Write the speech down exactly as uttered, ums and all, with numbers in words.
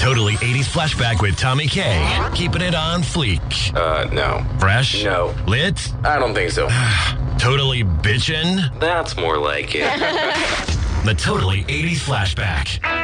Totally eighties Flashback with Tommy K. Keeping it on fleek. Uh, no. Fresh? No. Lit? I don't think so. Totally bitchin'? That's more like it. The Totally eighties Flashback.